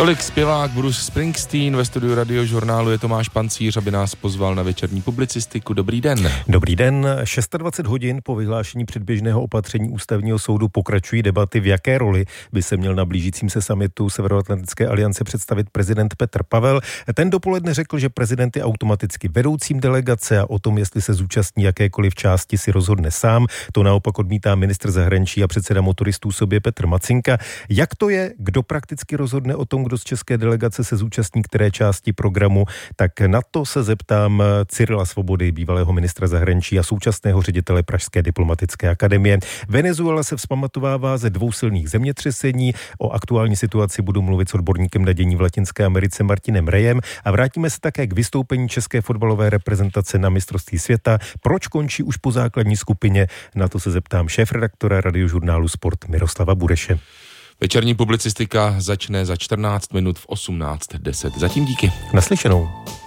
Tolik zpěvák Bruce Springsteen, ve studiu Radiožurnálu je Tomáš Pancíř, aby nás pozval na večerní publicistiku. Dobrý den. Dobrý den. 26 hodin po vyhlášení předběžného opatření Ústavního soudu pokračují debaty, v jaké roli by se měl na blížícím se summitu Severoatlantické aliance představit prezident Petr Pavel. Ten dopoledne řekl, že prezident je automaticky vedoucím delegace a o tom, jestli se zúčastní jakékoliv části, si rozhodne sám. To naopak odmítá ministr zahraničí a předseda motoristů sobě Petr Macinka. Jak to je, kdo prakticky rozhodne o tom, kdo z české delegace se zúčastní které části programu, tak na to se zeptám Cyrila Svobody, bývalého ministra zahraničí a současného ředitele Pražské diplomatické akademie. Venezuela se vzpamatovává ze 2 silných zemětřesení. O aktuální situaci budu mluvit s odborníkem na dění v Latinské Americe Martinem Rejem a vrátíme se také k vystoupení české fotbalové reprezentace na mistrovství světa. Proč končí už po základní skupině? Na to se zeptám šéfredaktora Radiožurnálu Sport Miroslava Bureše. Večerní publicistika začne za 14 minut v 18:10. Zatím díky. Naslyšenou.